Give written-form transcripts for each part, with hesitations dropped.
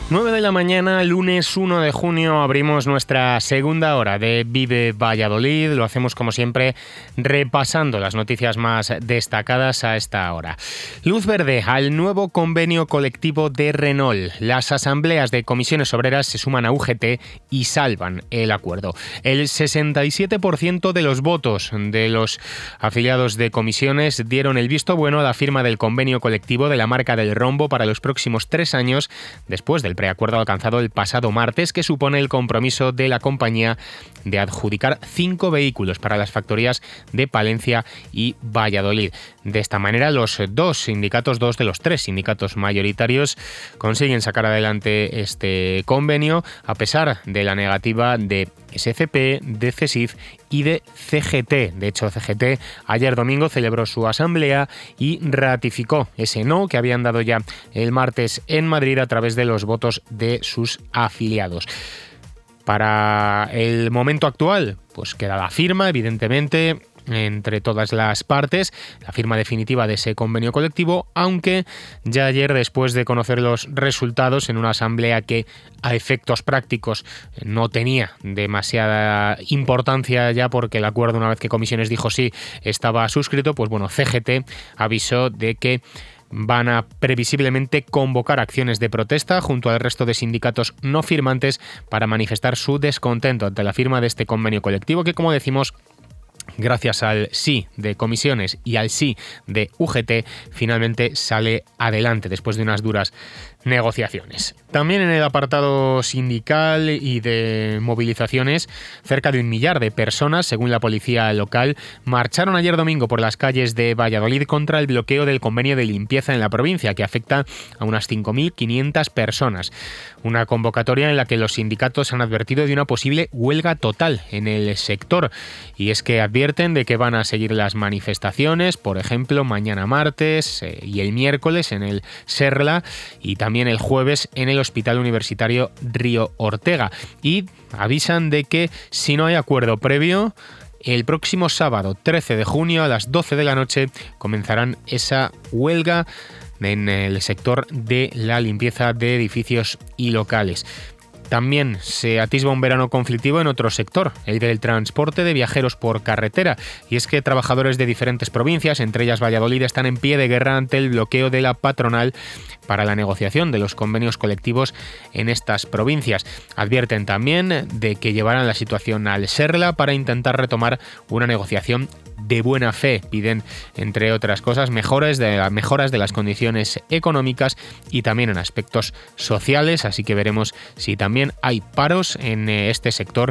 9 de la mañana, lunes 1 de junio, abrimos nuestra segunda hora de Vive Valladolid. Lo hacemos como siempre repasando las noticias más destacadas a esta hora. Luz verde al nuevo convenio colectivo de Renault. Las asambleas de comisiones obreras se suman a UGT y salvan el acuerdo. El 67% de los votos de los afiliados de comisiones dieron el visto bueno a la firma del convenio colectivo de la marca del rombo para los próximos 3 años, después del preacuerdo alcanzado el pasado martes, que supone el compromiso de la compañía de adjudicar 5 vehículos para las factorías de Palencia y Valladolid. De esta manera, dos de los 3 sindicatos mayoritarios consiguen sacar adelante este convenio, a pesar de la negativa de SCP, de CESIF y de CGT. De hecho, CGT ayer domingo celebró su asamblea y ratificó ese no que habían dado ya el martes en Madrid a través de los votos de sus afiliados. Para el momento actual, pues queda la firma, evidentemente, entre todas las partes, la firma definitiva de ese convenio colectivo, aunque ya ayer, después de conocer los resultados en una asamblea que a efectos prácticos no tenía demasiada importancia ya, porque el acuerdo, una vez que comisiones dijo sí, estaba suscrito, pues bueno, CGT avisó de que van a previsiblemente convocar acciones de protesta junto al resto de sindicatos no firmantes para manifestar su descontento ante la firma de este convenio colectivo que, como decimos, gracias al sí de comisiones y al sí de UGT, finalmente sale adelante después de unas duras negociaciones. También en el apartado sindical y de movilizaciones, cerca de 1 millar de personas, según la policía local, marcharon ayer domingo por las calles de Valladolid contra el bloqueo del convenio de limpieza en la provincia, que afecta a unas 5.500 personas. Una convocatoria en la que los sindicatos han advertido de una posible huelga total en el sector, y es que advierten de que van a seguir las manifestaciones, por ejemplo, mañana martes y el miércoles en el Serla, y también el jueves en el Hospital Universitario Río Ortega, y avisan de que si no hay acuerdo previo, el próximo sábado 13 de junio a las 12 de la noche comenzarán esa huelga en el sector de la limpieza de edificios y locales. También se atisba un verano conflictivo en otro sector, el del transporte de viajeros por carretera, y es que trabajadores de diferentes provincias, entre ellas Valladolid, están en pie de guerra ante el bloqueo de la patronal para la negociación de los convenios colectivos en estas provincias. Advierten también de que llevarán la situación al Serla para intentar retomar una negociación de buena fe. Piden, entre otras cosas, mejoras de las condiciones económicas y también en aspectos sociales, así que veremos si también hay paros en este sector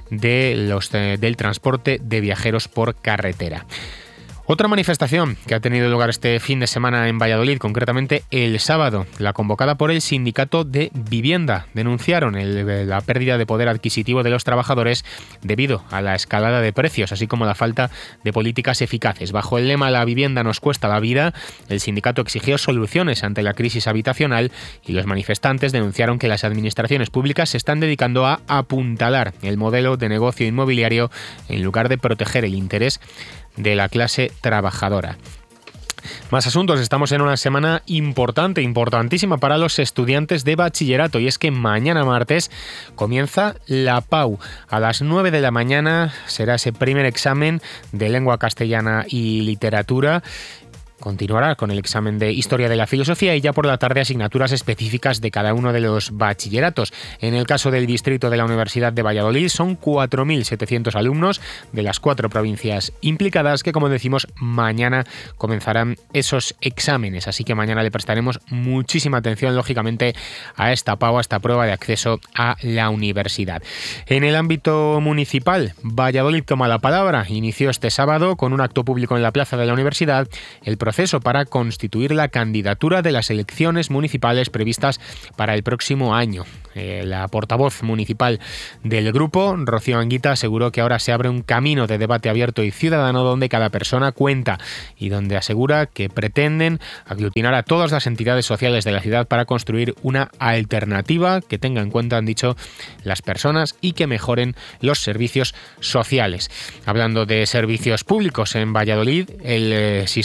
del transporte de viajeros por carretera. Otra manifestación que ha tenido lugar este fin de semana en Valladolid, concretamente el sábado, la convocada por el Sindicato de Vivienda. Denunciaron la pérdida de poder adquisitivo de los trabajadores debido a la escalada de precios, así como la falta de políticas eficaces. Bajo el lema "La vivienda nos cuesta la vida", el sindicato exigió soluciones ante la crisis habitacional y los manifestantes denunciaron que las administraciones públicas se están dedicando a apuntalar el modelo de negocio inmobiliario en lugar de proteger el interés de la clase trabajadora. Más asuntos. Estamos en una semana importantísima para los estudiantes de bachillerato, y es que mañana martes comienza la PAU. A las 9 de la mañana será ese primer examen de lengua castellana y literatura. Continuará con el examen de Historia de la Filosofía y ya por la tarde asignaturas específicas de cada uno de los bachilleratos. En el caso del distrito de la Universidad de Valladolid son 4.700 alumnos de las 4 provincias implicadas que, como decimos, mañana comenzarán esos exámenes. Así que mañana le prestaremos muchísima atención, lógicamente, a esta PAU, a esta prueba de acceso a la universidad. En el ámbito municipal, Valladolid toma la palabra. Inició este sábado con un acto público en la plaza de la universidad el proceso para constituir la candidatura de las elecciones municipales previstas para el próximo año. La portavoz municipal del grupo, Rocío Anguita, aseguró que ahora se abre un camino de debate abierto y ciudadano donde cada persona cuenta y donde asegura que pretenden aglutinar a todas las entidades sociales de la ciudad para construir una alternativa que tenga en cuenta, han dicho, las personas y que mejoren los servicios sociales. Hablando de servicios públicos en Valladolid, el sistema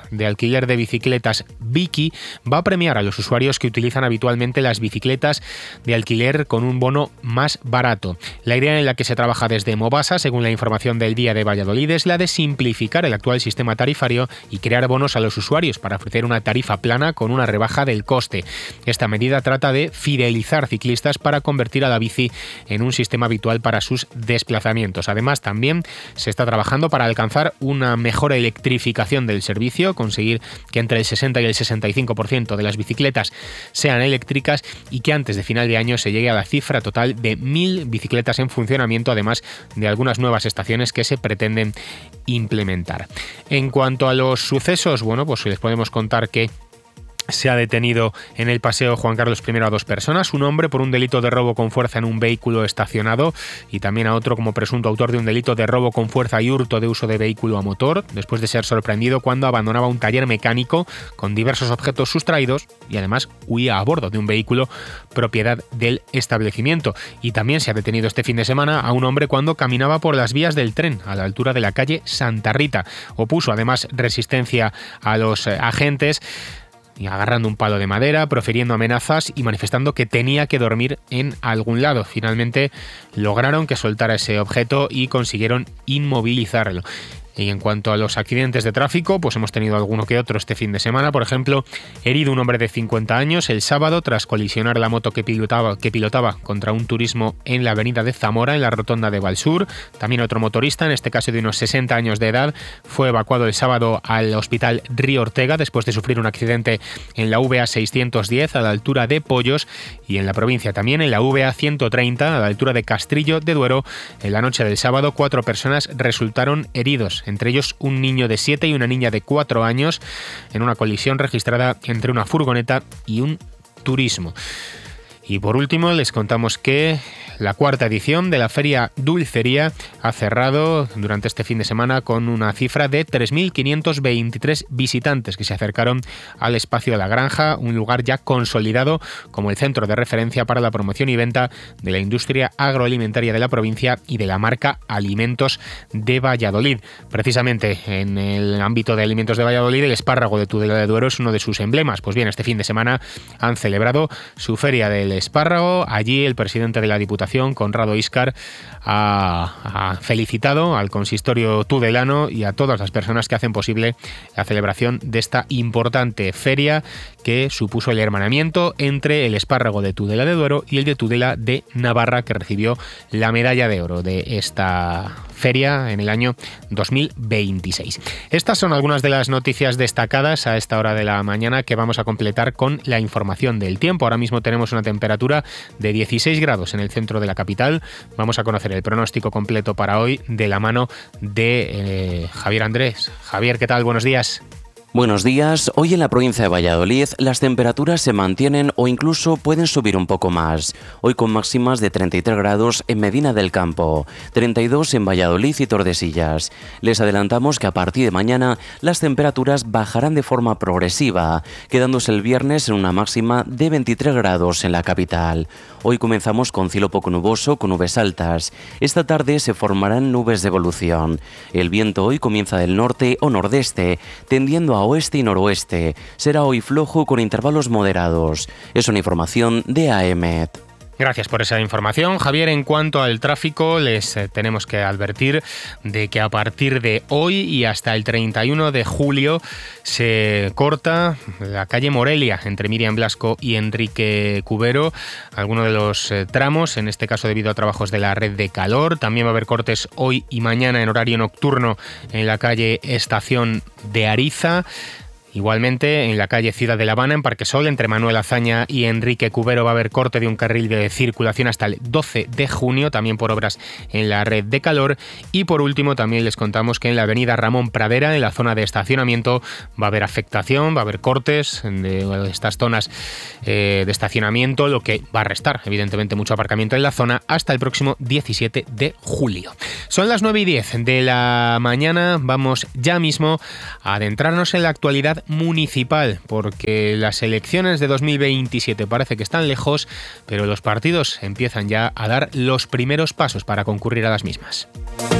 de alquiler de bicicletas Biki va a premiar a los usuarios que utilizan habitualmente las bicicletas de alquiler con un bono más barato. La idea en la que se trabaja desde Movasa, según la información del Día de Valladolid, es la de simplificar el actual sistema tarifario y crear bonos a los usuarios para ofrecer una tarifa plana con una rebaja del coste. Esta medida trata de fidelizar ciclistas para convertir a la bici en un sistema habitual para sus desplazamientos. Además, también se está trabajando para alcanzar una mejor electrificación del servicio, conseguir que entre el 60 y el 65% de las bicicletas sean eléctricas y que antes de final de año se llegue a la cifra total de 1.000 bicicletas en funcionamiento, además de algunas nuevas estaciones que se pretenden implementar. En cuanto a los sucesos, bueno, pues les podemos contar que se ha detenido en el Paseo Juan Carlos I a 2 personas, un hombre por un delito de robo con fuerza en un vehículo estacionado y también a otro como presunto autor de un delito de robo con fuerza y hurto de uso de vehículo a motor, después de ser sorprendido cuando abandonaba un taller mecánico con diversos objetos sustraídos y además huía a bordo de un vehículo propiedad del establecimiento. Y también se ha detenido este fin de semana a un hombre cuando caminaba por las vías del tren a la altura de la calle Santa Rita. Opuso además resistencia a los agentes, y agarrando un palo de madera, profiriendo amenazas y manifestando que tenía que dormir en algún lado. Finalmente lograron que soltara ese objeto y consiguieron inmovilizarlo. Y en cuanto a los accidentes de tráfico, pues hemos tenido alguno que otro este fin de semana. Por ejemplo, herido un hombre de 50 años el sábado tras colisionar la moto que pilotaba contra un turismo en la avenida de Zamora, en la rotonda de Valsur. También otro motorista, en este caso de unos 60 años de edad, fue evacuado el sábado al hospital Río Ortega después de sufrir un accidente en la VA 610 a la altura de Pollos y en la provincia también en la VA 130 a la altura de Castrillo de Duero. En la noche del sábado 4 personas resultaron heridos, entre ellos un niño de 7 y una niña de 4 años, en una colisión registrada entre una furgoneta y un turismo. Y por último les contamos que la 4ª edición de la Feria Dulcería ha cerrado durante este fin de semana con una cifra de 3.523 visitantes que se acercaron al espacio de la Granja, un lugar ya consolidado como el centro de referencia para la promoción y venta de la industria agroalimentaria de la provincia y de la marca Alimentos de Valladolid. Precisamente en el ámbito de Alimentos de Valladolid, el espárrago de Tudela de Duero es uno de sus emblemas. Pues bien, este fin de semana han celebrado su Feria del Espárrago. Allí el presidente de la Diputación, Conrado Íscar, ha felicitado al consistorio tudelano y a todas las personas que hacen posible la celebración de esta importante feria que supuso el hermanamiento entre el espárrago de Tudela de Duero y el de Tudela de Navarra, que recibió la medalla de oro de esta feria en el año 2026. Estas son algunas de las noticias destacadas a esta hora de la mañana que vamos a completar con la información del tiempo. Ahora mismo tenemos una temperatura de 16 grados en el centro de la capital. Vamos a conocer el pronóstico completo para hoy de la mano de Javier Andrés. Javier, ¿qué tal? Buenos días. Buenos días. Hoy en la provincia de Valladolid las temperaturas se mantienen o incluso pueden subir un poco más. Hoy con máximas de 33 grados en Medina del Campo, 32 en Valladolid y Tordesillas. Les adelantamos que a partir de mañana las temperaturas bajarán de forma progresiva, quedándose el viernes en una máxima de 23 grados en la capital. Hoy comenzamos con cielo poco nuboso con nubes altas. Esta tarde se formarán nubes de evolución. El viento hoy comienza del norte o nordeste, tendiendo a oeste y noroeste. Será hoy flojo con intervalos moderados. Es una información de AEMET. Gracias por esa información, Javier. En cuanto al tráfico, les tenemos que advertir de que a partir de hoy y hasta el 31 de julio se corta la calle Morelia entre Miriam Blasco y Enrique Cubero, algunos de los tramos, en este caso debido a trabajos de la red de calor. También va a haber cortes hoy y mañana en horario nocturno en la calle Estación de Ariza. Igualmente, en la calle Ciudad de La Habana, en Parquesol, entre Manuel Azaña y Enrique Cubero, va a haber corte de un carril de circulación hasta el 12 de junio, también por obras en la red de calor. Y por último, también les contamos que en la avenida Ramón Pradera, en la zona de estacionamiento, va a haber afectación, va a haber cortes de estas zonas de estacionamiento, lo que va a restar, evidentemente, mucho aparcamiento en la zona hasta el próximo 17 de julio. Son las 9:10 de la mañana, vamos ya mismo a adentrarnos en la actualidad municipal, porque las elecciones de 2027 parece que están lejos, pero los partidos empiezan ya a dar los primeros pasos para concurrir a las mismas.